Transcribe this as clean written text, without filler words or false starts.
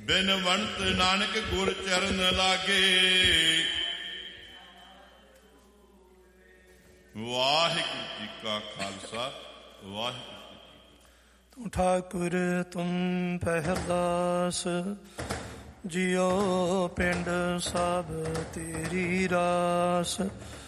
ਬਿਨਵੰਤ ਨਾਨਕ ਗੁਰ ਚਰਨ ਲਾਗੇ। ਵਾਹਿਗੁਰੂ ਜੀ ਕਾ ਖਾਲਸਾ, ਵਾਹਿਗੁਰੂ। ਤੂੰ ਠਾਕੁਰ ਤੁਮ ਪਹਿਰਦਾਸ, ਜਿਉ ਪਿੰਡ ਸਭ ਤੇਰੀ ਰਾਸ।